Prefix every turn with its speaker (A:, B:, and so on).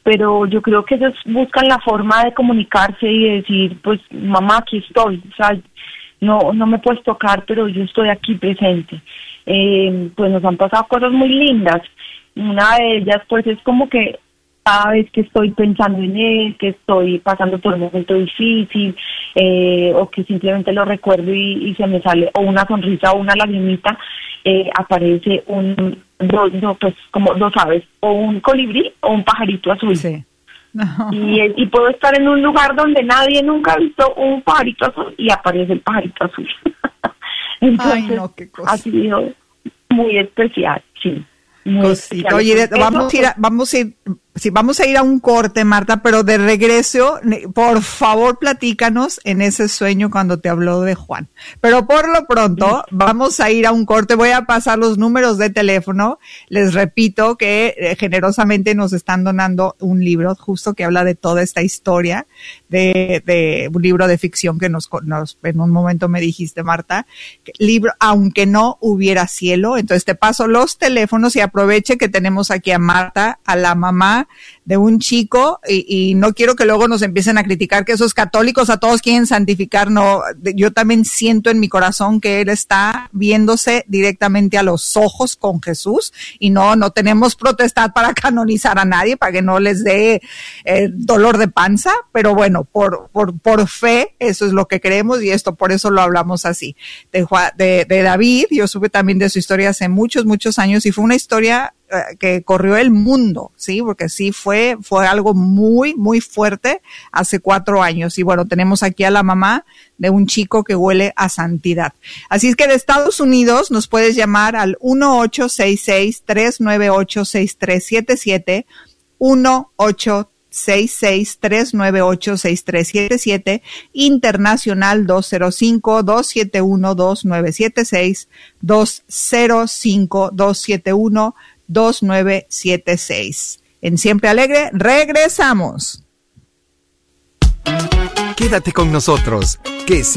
A: pero yo creo que ellos buscan la forma de comunicarse y de decir, pues mamá, aquí estoy, o sea, no me puedes tocar, pero yo estoy aquí presente. Pues nos han pasado cosas muy lindas. Una de ellas pues es como que cada vez que estoy pensando en él, que estoy pasando por un momento difícil, o que simplemente lo recuerdo y se me sale o una sonrisa o una lagrimita, aparece pues como dos aves, o un colibrí o un pajarito azul.
B: Sí.
A: Y puedo estar en un lugar donde nadie nunca ha visto un pajarito azul y aparece el pajarito azul. Entonces,
B: ay, no, qué cosa.
A: ha sido muy especial, sí. Muy especial.
B: Oye, vamos a ir a un corte, Marta, pero de regreso, por favor, platícanos en ese sueño cuando te habló de Juan. Pero por lo pronto, vamos a ir a un corte. Voy a pasar los números de teléfono. Les repito que generosamente nos están donando un libro justo que habla de toda esta historia de un libro de ficción que nos en un momento me dijiste, Marta. Libro Aunque no hubiera cielo. Entonces te paso los teléfonos y aproveche que tenemos aquí a Marta, a la mamá de un chico, y no quiero que luego nos empiecen a criticar que esos católicos a todos quieren santificar. No, yo también siento en mi corazón que él está viéndose directamente a los ojos con Jesús, y no tenemos potestad para canonizar a nadie, para que no les dé dolor de panza, pero bueno, por fe, eso es lo que creemos, y esto por eso lo hablamos así. De David, yo supe también de su historia hace muchos años, y fue una historia que corrió el mundo, sí, porque sí fue algo muy, muy fuerte hace 4 años. Y bueno, tenemos aquí a la mamá de un chico que huele a santidad. Así es que de Estados Unidos nos puedes llamar al 1-866-398-6377, 1-866-398-6377, internacional 205-271-2976, 205-271-2976. En Siempre Alegre, regresamos.
C: Quédate con nosotros, que